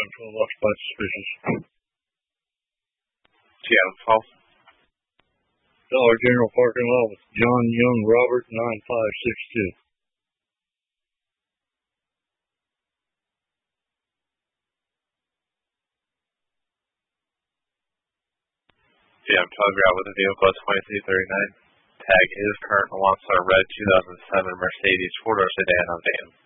1012 occupied suspicious. TM12. Dollar General parking lot with John Young Robert 9562. TM12 grab with a vehicle at 2339. Tag is current alongside a red 2007 Mercedes 4-door sedan on van.